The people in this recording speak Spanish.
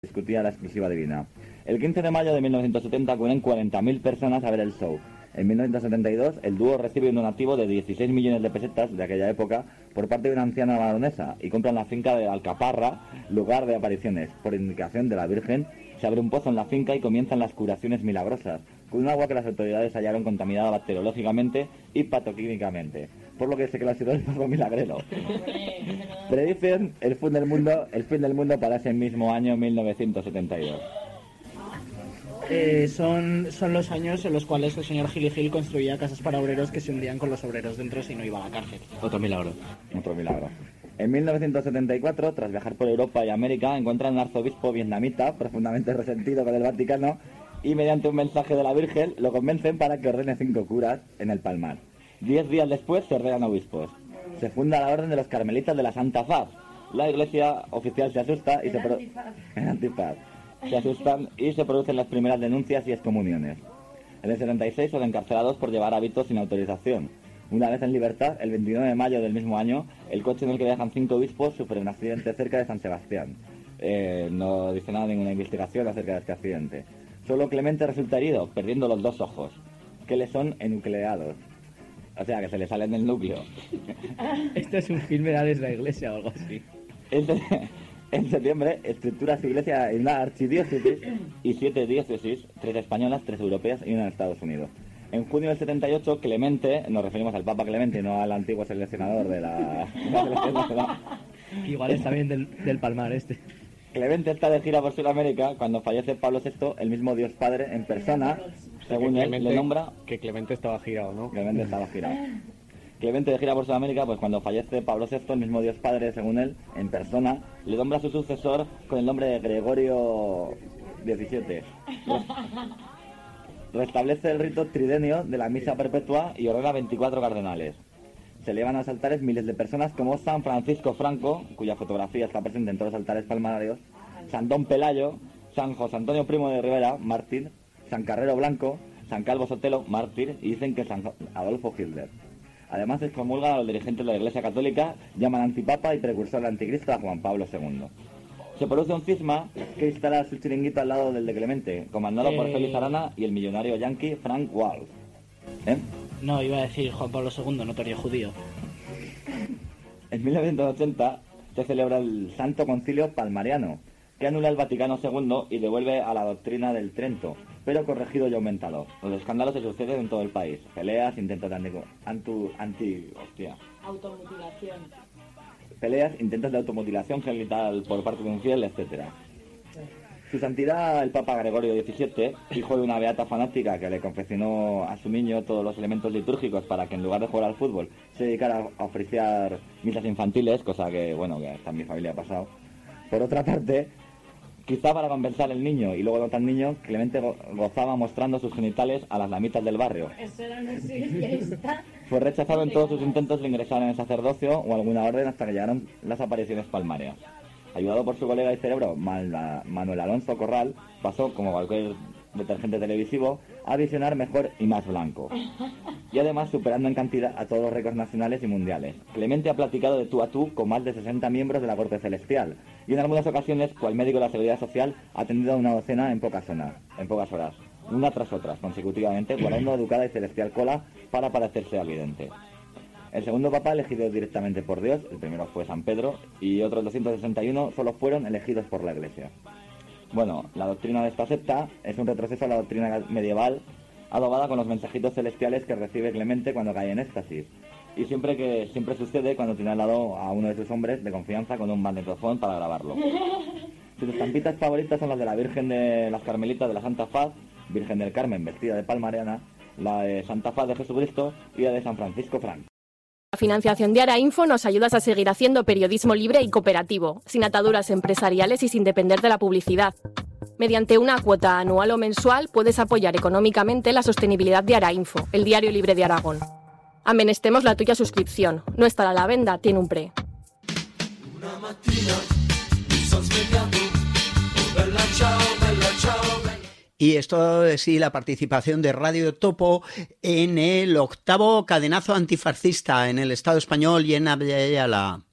discutía la exclusiva divina. El 15 de mayo de 1970 acuden 40.000 personas a ver el show. En 1972, el dúo recibe un donativo de 16 millones de pesetas de aquella época por parte de una anciana baronesa y compran la finca de Alcaparra, lugar de apariciones. Por indicación de la Virgen, se abre un pozo en la finca y comienzan las curaciones milagrosas, con un agua que las autoridades hallaron contaminada bacteriológicamente y patoquímicamente, por lo que se clasificó el pozo milagrero. Predicen el fin del mundo para ese mismo año 1972. Son los años en los cuales el señor Gil y Gil construía casas para obreros que se hundían con los obreros dentro si no iba a la cárcel. Otro milagro. En 1974, tras viajar por Europa y América, encuentran un arzobispo vietnamita profundamente resentido con el Vaticano y mediante un mensaje de la Virgen lo convencen para que ordene 5 curas en el Palmar. 10 días después se ordenan obispos. Se funda la Orden de los Carmelitas de la Santa Faz. La iglesia oficial se asusta y se asustan y se producen las primeras denuncias y excomuniones. En el 76 son encarcelados por llevar hábitos sin autorización. Una vez en libertad, el 29 de mayo del mismo año, el coche en el que viajan 5 obispos sufre un accidente cerca de San Sebastián. No dice nada, ninguna investigación acerca de este accidente. Solo Clemente resulta herido, perdiendo los 2 ojos, que le son enucleados. O sea, que se le salen del núcleo. Esto es un filme de la iglesia o algo así. En septiembre, estructura su iglesia en una archidiócesis y 7 diócesis, 3 españolas, 3 europeas y una en Estados Unidos. En junio del 78, Clemente, nos referimos al Papa Clemente, no al antiguo seleccionador de la selección nacional. Igual está bien del Palmar este. Clemente está de gira por Sudamérica cuando fallece Pablo VI, el mismo Dios Padre en persona, según él, le nombra... Que Clemente estaba girado, ¿no? Clemente estaba girado. Clemente de gira por Sudamérica, pues cuando fallece Pablo VI, el mismo Dios Padre, según él, en persona, le nombra a su sucesor con el nombre de Gregorio XVII. Restablece el rito tridenio de la misa perpetua y ordena 24 cardenales. Se elevan a los altares miles de personas como San Francisco Franco, cuya fotografía está presente en todos los altares palmarios, San Don Pelayo, San José Antonio Primo de Rivera, mártir, San Carrero Blanco, San Calvo Sotelo, mártir, y dicen que San Adolfo Hitler. Además excomulgan a los dirigentes de la Iglesia Católica, llaman antipapa y precursor del anticristo a Juan Pablo II. Se produce un cisma que instala su chiringuito al lado del de Clemente, comandado por Félix Arana y el millonario yanqui Frank Walsh. No, iba a decir Juan Pablo II, notario judío. En 1980 se celebra el Santo Concilio Palmariano, que anula el Vaticano II y devuelve a la doctrina del Trento, pero corregido y aumentado. Los escándalos se suceden en todo el país. Peleas, intentos de automutilación. Peleas, intentos de automutilación genital por parte de un fiel, etc. Su santidad, el Papa Gregorio XVII, hijo de una beata fanática que le confeccionó a su niño todos los elementos litúrgicos para que en lugar de jugar al fútbol se dedicara a oficiar misas infantiles, cosa que, bueno, que hasta en mi familia ha pasado. Por otra parte, quizá para compensar el niño y luego no tan niño, Clemente gozaba mostrando sus genitales a las lamitas del barrio. Eso era una fiesta. Fue rechazado en todos sus intentos de ingresar en el sacerdocio o alguna orden hasta que llegaron las apariciones palmarias. Ayudado por su colega de cerebro, Manuel Alonso Corral, pasó, como cualquier detergente televisivo, a visionar mejor y más blanco. Y además superando en cantidad a todos los récords nacionales y mundiales. Clemente ha platicado de tú a tú con más de 60 miembros de la corte celestial. Y en algunas ocasiones, cual médico de la Seguridad Social, ha atendido a una docena en pocas horas, una tras otra, consecutivamente, guardando educada y celestial cola para parecerse al vidente. El segundo papa elegido directamente por Dios, el primero fue San Pedro, y otros 261 solo fueron elegidos por la Iglesia. Bueno, la doctrina de esta secta es un retroceso a la doctrina medieval, adobada con los mensajitos celestiales que recibe Clemente cuando cae en éxtasis. Y siempre sucede cuando tiene al lado a uno de sus hombres de confianza con un magnetofón para grabarlo. Sus estampitas favoritas son las de la Virgen de las Carmelitas de la Santa Faz, Virgen del Carmen vestida de palmariana, la de Santa Faz de Jesucristo y la de San Francisco Franco. La financiación de Arainfo nos ayudas a seguir haciendo periodismo libre y cooperativo, sin ataduras empresariales y sin depender de la publicidad. Mediante una cuota anual o mensual puedes apoyar económicamente la sostenibilidad de Arainfo, el diario libre de Aragón. Amenestemos la tuya suscripción. No estarà a la venda, tiene un pre. Una mattina mi son svegliato, bella ciao, bella ciao. Y esto sí, la participación de Radio Topo en el 8º cadenazo antifascista en el Estado español y en Ayala.